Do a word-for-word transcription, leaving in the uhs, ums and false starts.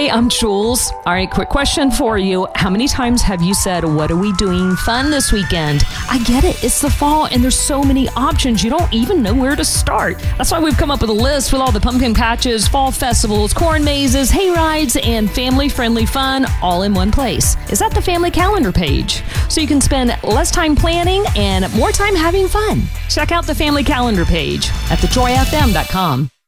Hey, I'm Jules. All right, quick question for you. How many times have you said, what are we doing fun this weekend? I get it. It's the fall and there's so many options. You don't even know where to start. That's why we've come up with a list with all the pumpkin patches, fall festivals, corn mazes, hay rides, and family-friendly fun all in one place. Is that the family calendar page? So you can spend less time planning and more time having fun. Check out the family calendar page at the joy f m dot com.